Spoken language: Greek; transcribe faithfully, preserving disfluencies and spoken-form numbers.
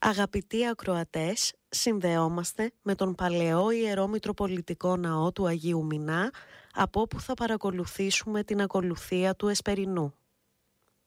Αγαπητοί ακροατές, συνδεόμαστε με τον παλαιό Ιερό Μητροπολιτικό Ναό του Αγίου Μινά, από όπου θα παρακολουθήσουμε την ακολουθία του Εσπερινού.